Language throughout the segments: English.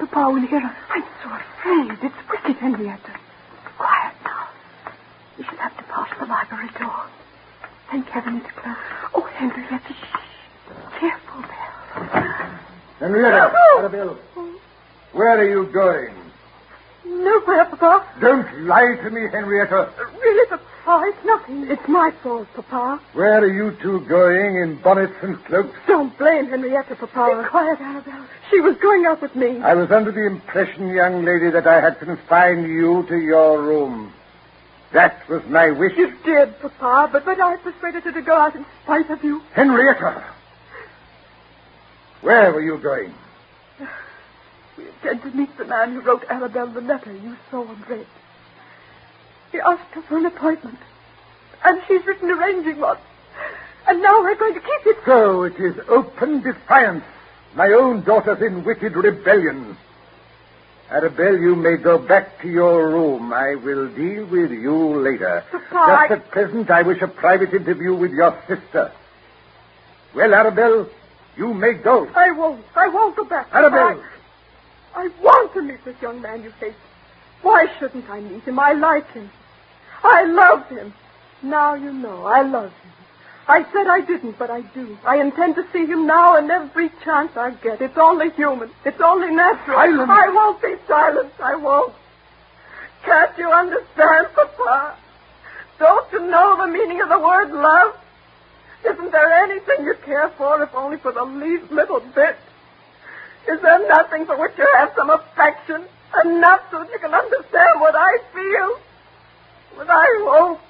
Papa will hear us. I'm so afraid. It's wicked, Henrietta. Quiet now. We shall have to pass the library door. Thank heaven it's closed. Oh, Henrietta, shh. Careful, Belle. Henrietta, Arabelle, where are you going? Nowhere, Papa. Don't lie to me, Henrietta. Really, Papa, it's nothing. It's my fault, Papa. Where are you two going in bonnets and cloaks? Don't blame Henrietta, Papa. Be quiet, Arabelle. She was going out with me. I was under the impression, young lady, that I had confined you to your room. That was my wish. You did, Papa, but I persuaded her to go out in spite of you. Henrietta! Where were you going? We intend to meet the man who wrote Arabelle the letter you saw and read. He asked her for an appointment, and she's written arranging one. And now we're going to keep it. So it is open defiance. My own daughter's in wicked rebellion. Arabelle, you may go back to your room. I will deal with you later. Papa, Just at present, I wish a private interview with your sister. Well, Arabelle, you may go. I won't go back. Arabelle! I want to meet this young man you hate. Why shouldn't I meet him? I like him. I love him. Now you know I love him. I said I didn't, but I do. I intend to see him now and every chance I get. It's only human. It's only natural. Silence. I won't be silent. I won't. Can't you understand, Papa? Don't you know the meaning of the word love? Isn't there anything you care for, if only for the least little bit? Is there nothing for which you have some affection? Enough so that you can understand what I feel? What I hope?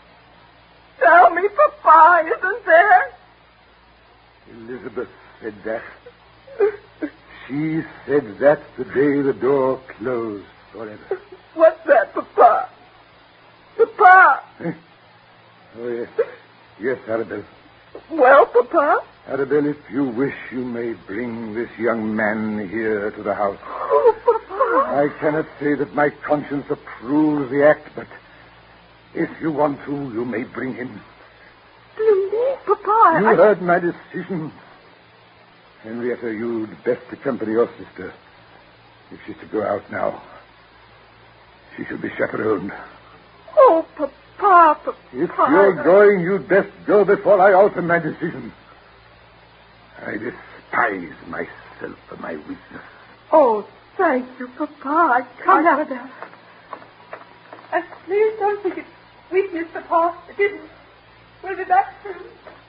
Tell me, Papa, isn't there? Elizabeth said that. She said that the day the door closed forever. What's that, Papa? Papa! Oh, yes. Yes, Arabelle. Well, Papa? Arabelle, if you wish, you may bring this young man here to the house. Oh, Papa! I cannot say that my conscience approves the act, but if you want to, you may bring him. Do you mean, Papa? You heard my decision. Henrietta, you'd best accompany your sister. If she's to go out now, she should be chaperoned. Oh, Papa, If you're going, you'd best go before I alter my decision. I despise myself for my weakness. Oh, thank you, Papa. Come, Arabelle. Please don't think it's weakness, Papa. It isn't. We'll be back soon.